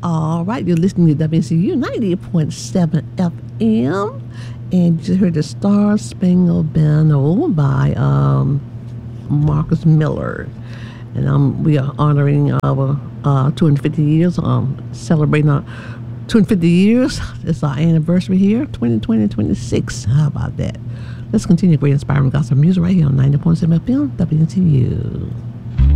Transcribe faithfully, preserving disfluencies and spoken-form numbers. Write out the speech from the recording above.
All right, you're listening to W C U ninety-eight point seven F M, and you just heard the Star Spangled Banner by um, Marcus Miller. And um, we are honoring our uh, two hundred fifty years, um, celebrating our two hundred fifty years. It's our anniversary here, twenty twenty, twenty-six. How about that? Let's continue great inspiring gospel music right here on ninety point seven F M, W C U.